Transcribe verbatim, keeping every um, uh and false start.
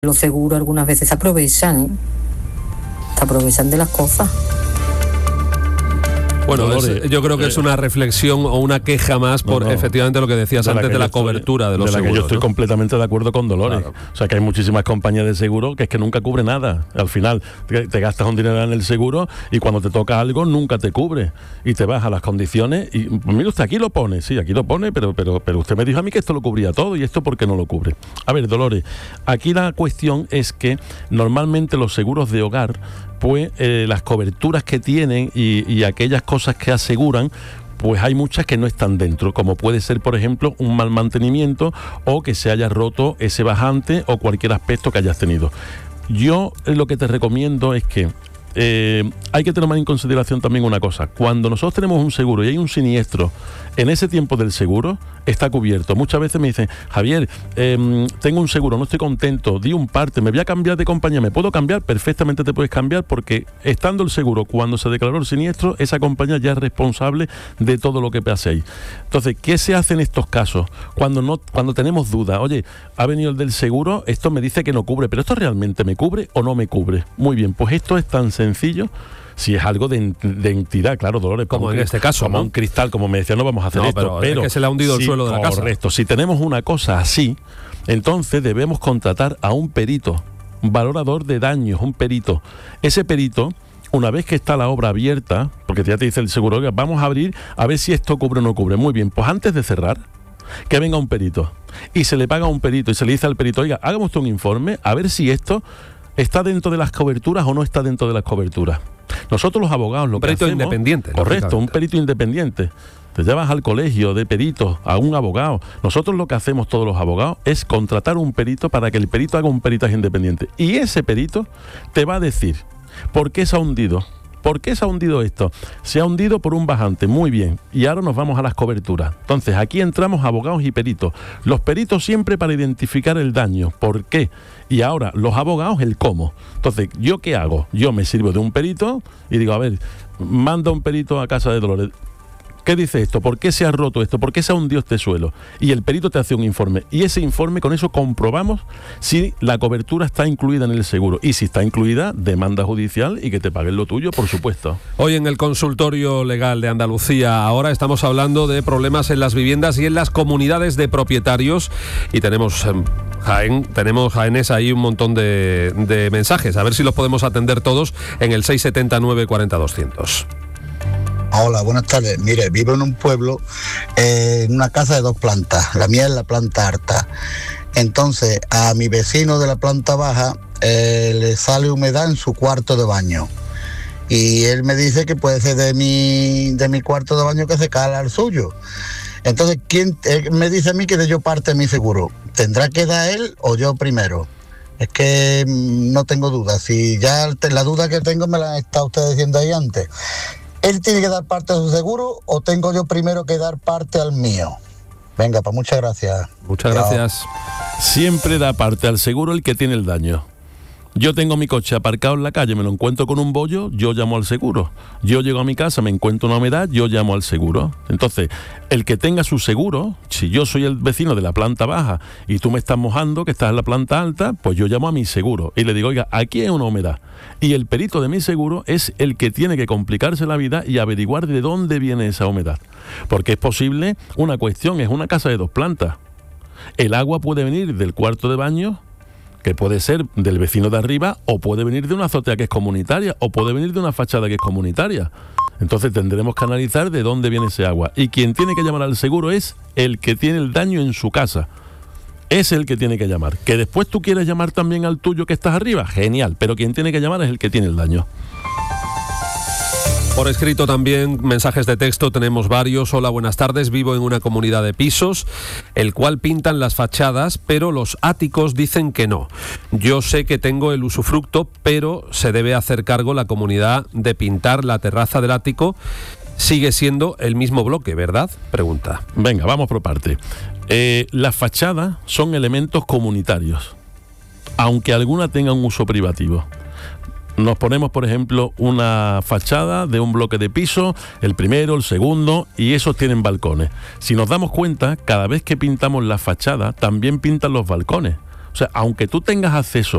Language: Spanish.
Los seguros algunas veces se aprovechan, ¿eh? Se aprovechan de las cosas. Bueno, es, yo creo que es una reflexión o una queja más por no, no. efectivamente lo que decías de antes de la estoy, cobertura de los de la seguros. Que yo estoy ¿no? completamente de acuerdo con Dolores. Claro. O sea, que hay muchísimas compañías de seguro que es que nunca cubre nada. Al final te, te gastas un dinero en el seguro y cuando te toca algo nunca te cubre. Y te vas a las condiciones y, pues mire usted, aquí lo pone, sí, aquí lo pone, pero, pero, pero usted me dijo a mí que esto lo cubría todo y esto ¿por qué no lo cubre? A ver, Dolores, aquí la cuestión es que normalmente los seguros de hogar pues eh, las coberturas que tienen y, y aquellas cosas que aseguran, pues hay muchas que no están dentro, como puede ser, por ejemplo, un mal mantenimiento o que se haya roto ese bajante o cualquier aspecto que hayas tenido. Yo lo que te recomiendo es que eh, hay que tener en consideración también una cosa. Cuando nosotros tenemos un seguro y hay un siniestro, en ese tiempo del seguro está cubierto. Muchas veces me dicen, Javier, eh, tengo un seguro, no estoy contento, di un parte, me voy a cambiar de compañía, ¿me puedo cambiar? Perfectamente te puedes cambiar porque estando el seguro, cuando se declaró el siniestro, esa compañía ya es responsable de todo lo que paséis. Entonces, ¿qué se hace en estos casos? Cuando no, cuando tenemos dudas, oye, ha venido el del seguro, esto me dice que no cubre, pero ¿esto realmente me cubre o no me cubre? Muy bien, pues esto es tan sencillo. Si es algo de, de entidad, claro, Dolores, como un, en este caso, como ¿no? un cristal, como me decía, no vamos a hacer no, esto, pero, pero es que se le ha hundido si, el suelo de la correcto, casa. Correcto, si tenemos una cosa así, entonces debemos contratar a un perito, un valorador de daños, un perito. Ese perito, una vez que está la obra abierta, porque ya te dice el seguro, oiga, vamos a abrir a ver si esto cubre o no cubre. Muy bien, pues antes de cerrar, que venga un perito y se le paga a un perito y se le dice al perito, oiga, hágame usted un informe a ver si esto está dentro de las coberturas o no está dentro de las coberturas. Nosotros los abogados lo un perito que hacemos, independiente. Correcto, un perito independiente. Te llevas al colegio de peritos, a un abogado. Nosotros lo que hacemos todos los abogados es contratar un perito para que el perito haga un peritaje independiente. Y ese perito te va a decir por qué se ha hundido. ¿Por qué se ha hundido esto? Se ha hundido por un bajante, muy bien. Y ahora nos vamos a las coberturas. Entonces, aquí entramos abogados y peritos. Los peritos siempre para identificar el daño. ¿Por qué? Y ahora, los abogados, el cómo. Entonces, ¿yo qué hago? Yo me sirvo de un perito y digo, a ver, manda un perito a casa de Dolores. ¿Qué dice esto? ¿Por qué se ha roto esto? ¿Por qué se ha hundido este suelo? Y el perito te hace un informe. Y ese informe, con eso comprobamos si la cobertura está incluida en el seguro. Y si está incluida, demanda judicial y que te paguen lo tuyo, por supuesto. Hoy en el consultorio legal de Andalucía, ahora estamos hablando de problemas en las viviendas y en las comunidades de propietarios. Y tenemos eh, Jaén, tenemos Jaénes ahí un montón de, de mensajes. A ver si los podemos atender todos en el seis siete nueve cuatro cero doscientos. Hola, buenas tardes. Mire, vivo en un pueblo, eh, en una casa de dos plantas. La mía es la planta alta. Entonces, a mi vecino de la planta baja eh, le sale humedad en su cuarto de baño. Y él me dice que puede ser de mi, de mi cuarto de baño que se cala al suyo. Entonces, ¿quién él me dice a mí que de yo parte de mi seguro? ¿Tendrá que dar él o yo primero? Es que no tengo duda. Si ya la duda que tengo me la está usted diciendo ahí antes. ¿Él tiene que dar parte de su seguro o tengo yo primero que dar parte al mío? Venga, pues muchas gracias. Muchas Chao. gracias. Siempre da parte al seguro el que tiene el daño. Yo tengo mi coche aparcado en la calle, me lo encuentro con un bollo, yo llamo al seguro. Yo llego a mi casa, me encuentro una humedad, yo llamo al seguro. Entonces, el que tenga su seguro, si yo soy el vecino de la planta baja y tú me estás mojando, que estás en la planta alta, pues yo llamo a mi seguro y le digo, oiga, aquí hay una humedad. Y el perito de mi seguro es el que tiene que complicarse la vida y averiguar de dónde viene esa humedad. Porque es posible, una cuestión, es una casa de dos plantas. El agua puede venir del cuarto de baño, que puede ser del vecino de arriba, o puede venir de una azotea que es comunitaria, o puede venir de una fachada que es comunitaria. Entonces tendremos que analizar de dónde viene ese agua. Y quien tiene que llamar al seguro es el que tiene el daño en su casa. Es el que tiene que llamar. Que después tú quieres llamar también al tuyo que estás arriba, genial, pero quien tiene que llamar es el que tiene el daño. Por escrito también, mensajes de texto, tenemos varios. Hola, buenas tardes, vivo en una comunidad de pisos, el cual pintan las fachadas, pero los áticos dicen que no. Yo sé que tengo el usufructo, pero se debe hacer cargo la comunidad de pintar la terraza del ático. Sigue siendo el mismo bloque, ¿verdad? Pregunta. Venga, vamos por parte. Eh, las fachadas son elementos comunitarios, aunque alguna tenga un uso privativo. Nos ponemos, por ejemplo, una fachada de un bloque de piso, el primero, el segundo, y esos tienen balcones. Si nos damos cuenta, cada vez que pintamos la fachada, también pintan los balcones. O sea, aunque tú tengas acceso